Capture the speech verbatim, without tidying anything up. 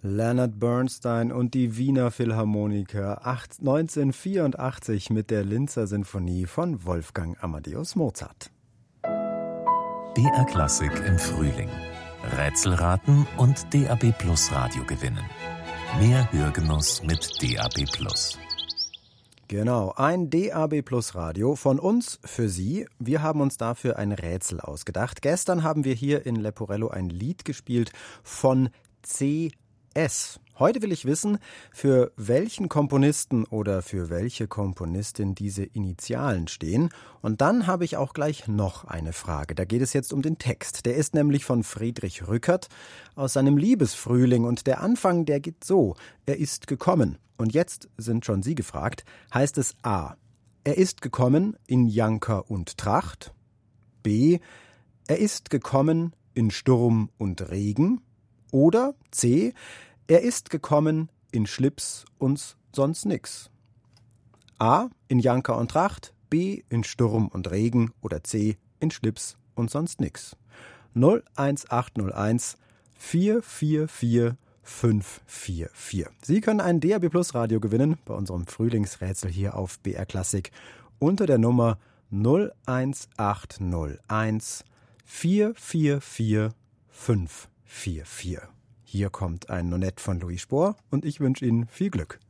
Leonard Bernstein und die Wiener Philharmoniker neunzehnhundertvierundachtzig mit der Linzer Sinfonie von Wolfgang Amadeus Mozart. D R Klassik im Frühling. Rätselraten und D A B Plus Radio gewinnen. Mehr Hörgenuss mit D A B Plus. Genau, ein D A B Plus Radio von uns für Sie. Wir haben uns dafür ein Rätsel ausgedacht. Gestern haben wir hier in Leporello ein Lied gespielt von C S. Heute will ich wissen, für welchen Komponisten oder für welche Komponistin diese Initialen stehen. Und dann habe ich auch gleich noch eine Frage. Da geht es jetzt um den Text. Der ist nämlich von Friedrich Rückert aus seinem Liebesfrühling. Und der Anfang, der geht so: Er ist gekommen. Und jetzt sind schon Sie gefragt. Heißt es A: Er ist gekommen in Janker und Tracht. B: Er ist gekommen in Sturm und Regen. Oder C: Er ist gekommen in Schlips und sonst nix. A: in Janker und Tracht, B: in Sturm und Regen oder C: in Schlips und sonst nix. null eins acht null eins vier vier vier fünf vier vier. Sie können ein D A B Plus Radio gewinnen bei unserem Frühlingsrätsel hier auf B R Klassik unter der Nummer null eins acht null eins vier vier vier fünf vier vier. Hier kommt ein Nonett von Louis Spohr und ich wünsche Ihnen viel Glück.